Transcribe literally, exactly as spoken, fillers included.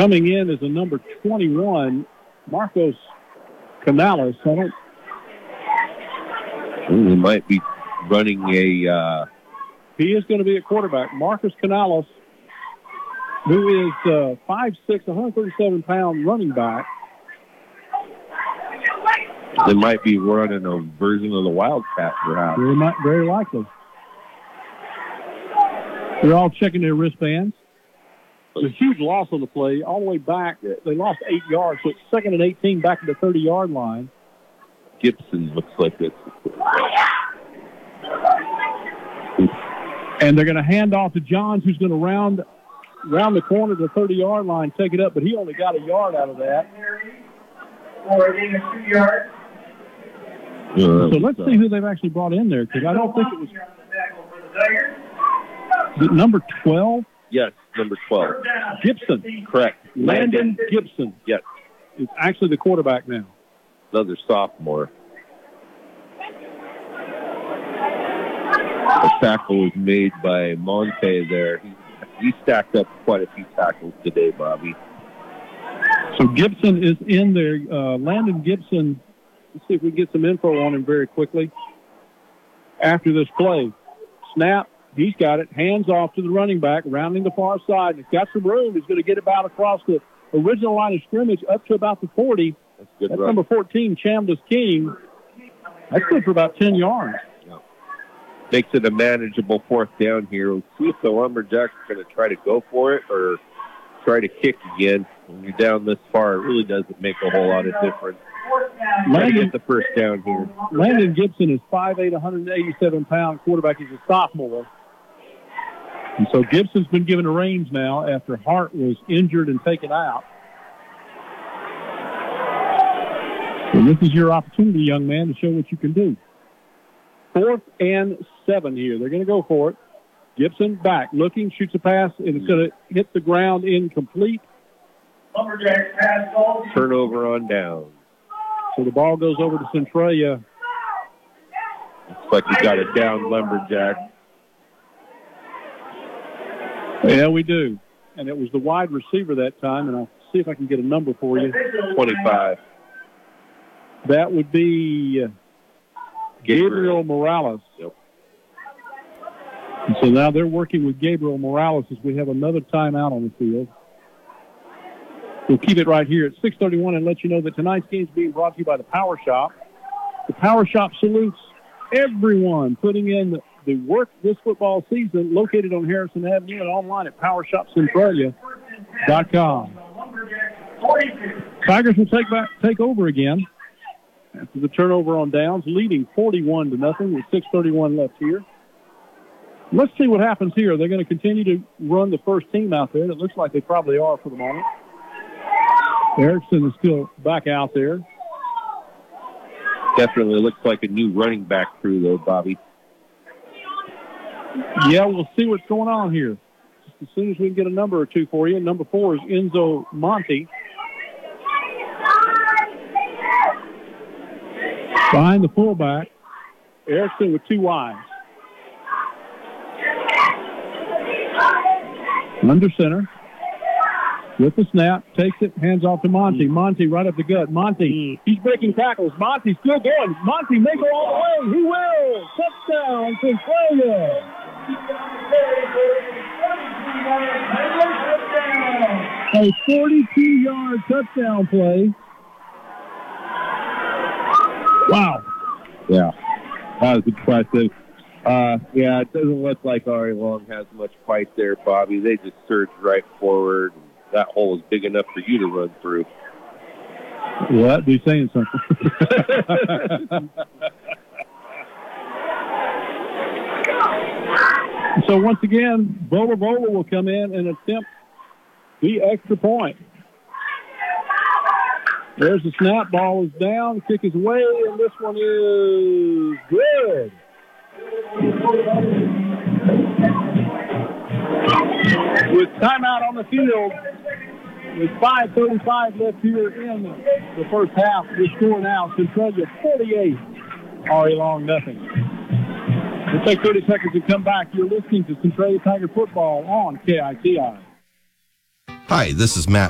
Coming in is a number twenty-one, Marcos Canales. I don't Ooh, he might be running a... Uh... He is going to be a quarterback. Marcos Canales, who is uh, five six, one hundred thirty-seven pound running back. They might be running a version of the Wildcat, perhaps. Very, might, very likely. They're all checking their wristbands. It's a huge loss on the play. All the way back, they lost eight yards, so it's second and eighteen back at the thirty-yard line. Gibson looks like it's... And they're going to hand off to Johns, who's going to round round the corner to the thirty-yard line, take it up, but he only got a yard out of that. Uh, so let's see who they've actually brought in there, because I don't think it was... Is it number twelve? Yes, number twelve. Gibson. Correct. Landon Gibson. Yes. It's actually the quarterback now. Another sophomore. The tackle was made by Monte there. He, he stacked up quite a few tackles today, Bobby. So Gibson is in there. Uh, Landon Gibson, let's see if we can get some info on him very quickly. After this play, snap, he's got it. Hands off to the running back, rounding the far side. He's got some room. He's going to get about across the original line of scrimmage up to about the forty. That's good. That's run. number fourteen, Chambliss King. That's good for about ten yards. Yeah. Makes it a manageable fourth down here. We'll see if the Lumberjacks are going to try to go for it or try to kick again. When you're down this far, it really doesn't make a whole lot of difference. Landon, get the first down here. Landon Gibson is five eight, one hundred eighty-seven pound quarterback. He's a sophomore. And so Gibson's been given a range now after Hart was injured and taken out. And this is your opportunity, young man, to show what you can do. Fourth and seven here. They're going to go for it. Gibson back, looking, shoots a pass, and it's going to hit the ground incomplete. Lumberjacks pass ball. Turnover on down. So the ball goes over to Centralia. Looks like we got a down Lumberjack. Yeah, we do. And it was the wide receiver that time, and I'll see if I can get a number for you. twenty-five. That would be Gabriel, Gabriel Morales. Yep. And so now they're working with Gabriel Morales as we have another timeout on the field. We'll keep it right here at six thirty-one and let you know that tonight's game is being brought to you by the Power Shop. The Power Shop salutes everyone putting in the work this football season, located on Harrison Avenue and online at power shop centralia dot com. Tigers will take back, take over again after the turnover on downs, leading forty-one to nothing with six thirty-one left here. Let's see what happens here. They're going to continue to run the first team out there. It looks like they probably are for the moment. Erickson is still back out there. Definitely looks like a new running back crew, though, Bobby. Yeah, we'll see what's going on here. Just as soon as we can get a number or two for you. Number four is Enzo Monte. Behind the fullback, Erickson with two wides. Under center. With the snap, takes it, hands off to Monty. Monty right up the gut. Monty, he's breaking tackles. Monty still going. Monty may go all the way. He will. Touchdown, Centralia. A forty-two yard touchdown play. Wow. Yeah, that was impressive. Uh, yeah, it doesn't look like Ari Long has much fight there, Bobby. They just surged right forward. That hole is big enough for you to run through. What? Be saying something. So once again, Bola Bola will come in and attempt the extra point. There's the snap. Ball is down. Kick is away, and this one is good. With timeout on the field, with five thirty-five left here in the first half, the score now, Centralia forty-eight, Ari Long nothing. We'll take thirty seconds to come back. You're listening to Centralia Tiger Football on K I T I. Hi, this is Matt